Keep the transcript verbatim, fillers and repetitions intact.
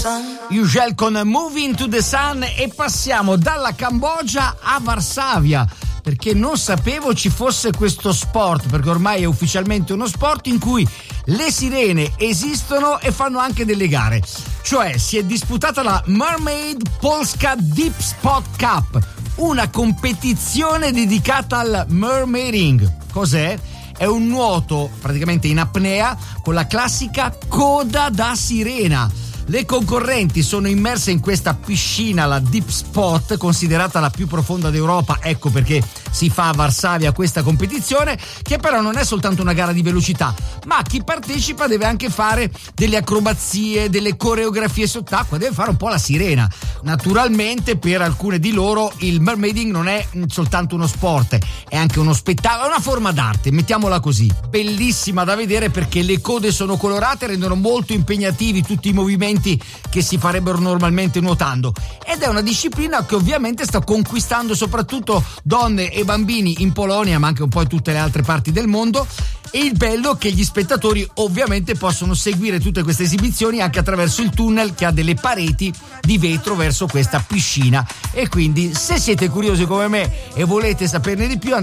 Ugel con Moving to the Sun e passiamo dalla Cambogia a Varsavia, perché non sapevo ci fosse questo sport, perché ormai è ufficialmente uno sport in cui le sirene esistono e fanno anche delle gare. Cioè si è disputata la Mermaid Polska Deep Spot Cup, una competizione dedicata al mermaiding. Cos'è? È un nuoto praticamente in apnea con la classica coda da sirena. Le concorrenti sono immerse in questa piscina, la Deep Spot, considerata la più profonda d'Europa, ecco perché si fa a Varsavia questa competizione, che però non è soltanto una gara di velocità, ma chi partecipa deve anche fare delle acrobazie, delle coreografie sott'acqua, deve fare un po' la sirena. Naturalmente per alcune di loro il mermaiding non è soltanto uno sport, è anche uno spettacolo, è una forma d'arte, mettiamola così. Bellissima da vedere perché le code sono colorate, rendono molto impegnativi tutti i movimenti che si farebbero normalmente nuotando, ed è una disciplina che ovviamente sta conquistando soprattutto donne e bambini in Polonia, ma anche un po' in tutte le altre parti del mondo. E il bello è che gli spettatori ovviamente possono seguire tutte queste esibizioni anche attraverso il tunnel che ha delle pareti di vetro verso questa piscina, e quindi se siete curiosi come me e volete saperne di più